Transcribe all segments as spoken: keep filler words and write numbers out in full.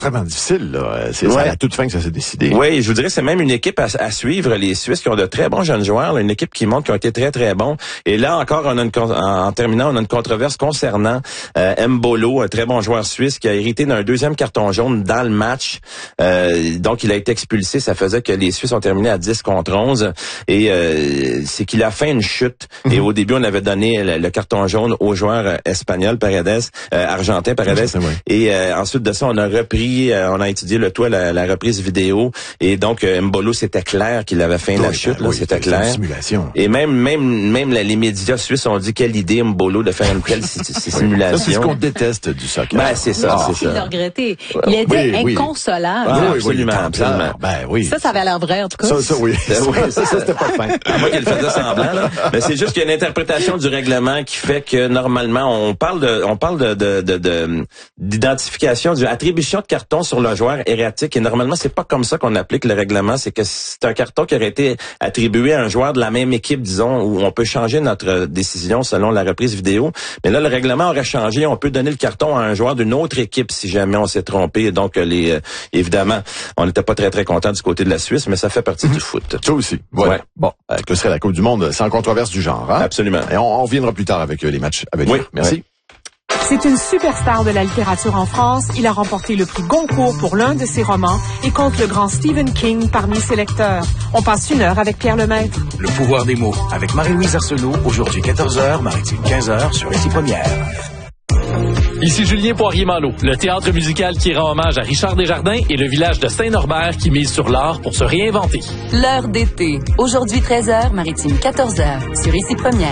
extrêmement difficile, là. C'est ouais. à la toute fin que ça s'est décidé. Oui, je vous dirais c'est même une équipe à, à suivre, les Suisses qui ont de très bons jeunes joueurs, là, une équipe qui montre qu'ils ont été très très bons. Et là encore, on a une, en, en terminant, on a une controverse concernant euh, Mbolo, un très bon joueur suisse qui a hérité d'un deuxième carton jaune dans le match. Euh, donc il a été expulsé, ça faisait que les Suisses ont terminé à dix contre onze. Et euh, c'est qu'il a fait une chute. Mm-hmm. Et au début, on avait donné le, le carton jaune au joueur euh, espagnol, Paredes, euh, argentin, Paredes. Oui. Et euh, ensuite de ça, on a repris, euh, on a étudié le tout, la, la reprise vidéo. Et donc, euh, Mbolo, c'était clair qu'il avait fait oui, la chute. Ben, là, oui, c'était clair. Une simulation. Et même, même, même les médias suisses ont dit quelle idée Mbolo de faire une telle simulation. Ça, c'est ce qu'on déteste du soccer. Ben, c'est ça, ah, c'est ça. Il l'a regretté. Il était oui, inconsolable. Oui, ah, absolument, oui, absolument. Ben oui. Ça, ça avait l'air vrai, en tout cas. Ça, ça oui. oui, ça, ça, c'était pas fin. À moi qu'elle faisait semblant, là. Mais c'est juste qu'il y a une interprétation du règlement qui fait que normalement, on parle de, on parle de, de, de, de d'identification, d'attribution de carton sur le joueur erratique. Et normalement, c'est pas comme ça qu'on applique le règlement. C'est que c'est un carton qui aurait été attribué à un joueur de la même équipe, disons, où on peut changer notre décision selon la reprise vidéo. Mais là, le règlement aurait changé. On peut donner le carton à un joueur d'une autre équipe si jamais on s'est trompé. Donc, les, euh, évidemment, on n'était pas très, très content du côté de la Suisse, mais ça fait partie mm-hmm. du foot. Ça aussi. Voilà. Ouais. Bon, euh, que serait la Coupe du Monde sans controverse du genre, hein? Absolument. Et on, on reviendra plus tard avec euh, les matchs à venir. Oui. Merci. Oui. C'est une superstar de la littérature en France. Il a remporté le prix Goncourt pour l'un de ses romans et compte le grand Stephen King parmi ses lecteurs. On passe une heure avec Pierre Lemaître. Le pouvoir des mots avec Marie-Louise Arsenault, aujourd'hui quatorze heures, Maritime quinze heures sur Ici Première. Ici Julien Poirier-Malo, le théâtre musical qui rend hommage à Richard Desjardins et le village de Saint-Norbert qui mise sur l'art pour se réinventer. L'heure d'été, aujourd'hui treize heures, Maritime quatorze heures sur Ici Première.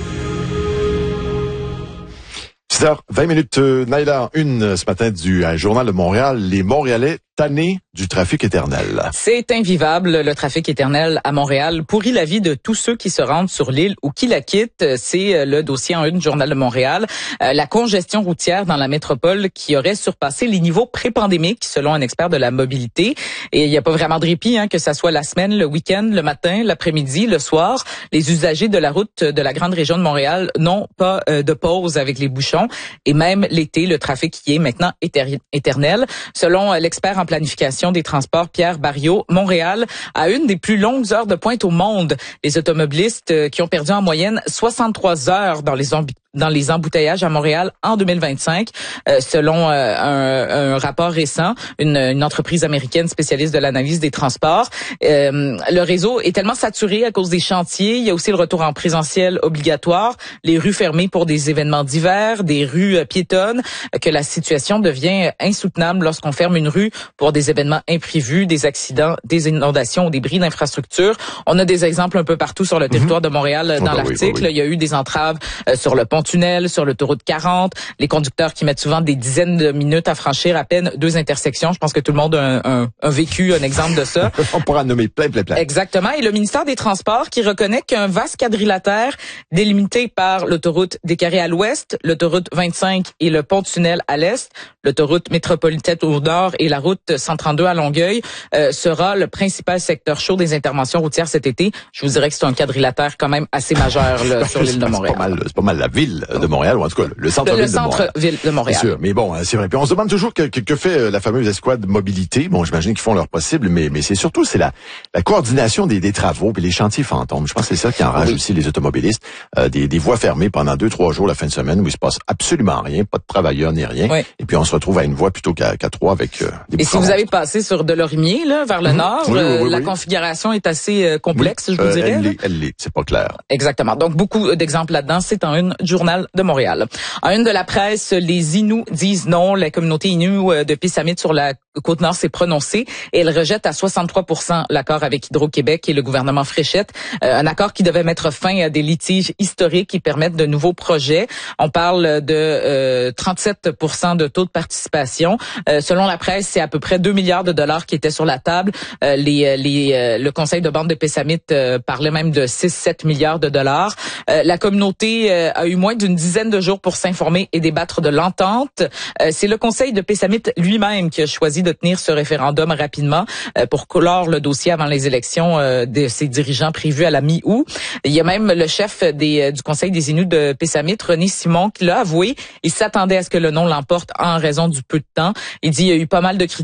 six heures vingt minutes, euh, Naïla, une ce matin du euh, Journal de Montréal, les Montréalais tannés du trafic éternel. C'est invivable, le trafic éternel à Montréal pourrit la vie de tous ceux qui se rendent sur l'île ou qui la quittent. C'est le dossier en une du Journal de Montréal. Euh, la congestion routière dans la métropole qui aurait surpassé les niveaux pré-pandémiques, selon un expert de la mobilité. Et il n'y a pas vraiment de répit, hein, que ça soit la semaine, le week-end, le matin, l'après-midi, le soir. Les usagers de la route de la grande région de Montréal n'ont pas euh, de pause avec les bouchons. Et même l'été, le trafic y est maintenant éter- éternel. Selon euh, l'expert en planification des transports, Pierre Barriot, Montréal a une des plus longues heures de pointe au monde. Les automobilistes euh, qui ont perdu en moyenne soixante-trois heures dans les amb- dans les embouteillages à Montréal en deux mille vingt-cinq, euh, selon euh, un, un rapport récent, une, une entreprise américaine spécialiste de l'analyse des transports. Euh, le réseau est tellement saturé à cause des chantiers. Il y a aussi le retour en présentiel obligatoire, les rues fermées pour des événements divers, des rues euh, piétonnes, euh, que la situation devient insoutenable lorsqu'on ferme une rue pour des événements imprévus, des accidents, des inondations ou des bris d'infrastructures. On a des exemples un peu partout sur le territoire mm-hmm. de Montréal euh, dans oh, l'article. Oui, oui, oui. Il y a eu des entraves euh, sur le pont tunnel, sur l'autoroute quarante, les conducteurs qui mettent souvent des dizaines de minutes à franchir à peine deux intersections. Je pense que tout le monde a un, un, un vécu, un exemple de ça. On pourra en nommer plein, plein, plein. Exactement. Et le ministère des Transports qui reconnaît qu'un vaste quadrilatère délimité par l'autoroute des Carrés à l'ouest, l'autoroute vingt-cinq et le pont tunnel à l'est, l'autoroute métropolitaine au nord et la route cent trente-deux à Longueuil euh, sera le principal secteur chaud des interventions routières cet été. Je vous dirais que c'est un quadrilatère quand même assez majeur là, sur l'île de Montréal. C'est pas mal, c'est pas mal la ville de Montréal, ou en tout cas le centre-ville le, le de Montréal. Le centre-ville de Montréal. Bien sûr, mais bon, c'est vrai. Puis on se demande toujours que, que, que fait la fameuse escouade mobilité. Bon, j'imagine qu'ils font leur possible, mais, mais c'est surtout c'est la, la coordination des, des travaux puis les chantiers fantômes. Je pense que c'est ça qui enrage oui. aussi les automobilistes. Euh, des, des voies fermées pendant deux, trois jours la fin de semaine où il se passe absolument rien, pas de travailleurs ni rien. Oui. Et puis on se retrouve à une voie plutôt qu'à, qu'à trois avec euh, des. Et si vous avez passé sur Delorimier, là, vers le mmh. nord, oui, oui, oui, euh, la oui. configuration est assez euh, complexe, oui. je vous euh, dirais. Elle l'est, elle l'est, c'est pas clair. Exactement. Donc beaucoup d'exemples là-dedans. C'est en une du Journal de Montréal. En une de la presse, les Inuits disent non. La communauté Inuit de Pessamit sur la Côte-Nord s'est prononcée et elle rejette à soixante-trois pour cent l'accord avec Hydro-Québec et le gouvernement Fréchette. Euh, un accord qui devait mettre fin à des litiges historiques qui permettent de nouveaux projets. On parle de euh, trente-sept pour cent de taux de participation. Euh, selon la presse, c'est à peu près deux milliards de dollars qui étaient sur la table. Euh, les, les, euh, le conseil de bande de Pessamit euh, parlait même de six à sept milliards de dollars. Euh, la communauté euh, a eu moins d'une dizaine de jours pour s'informer et débattre de l'entente. Euh, c'est le conseil de Pessamit lui-même qui a choisi de tenir ce référendum rapidement euh, pour clore le dossier avant les élections euh, de ses dirigeants prévues à la mi-août. Il y a même le chef des, euh, du conseil des Inuits de Pessamit, René Simon, qui l'a avoué. Il s'attendait à ce que le non l'emporte en raison du peu de temps. Il dit il y a eu pas mal de critiques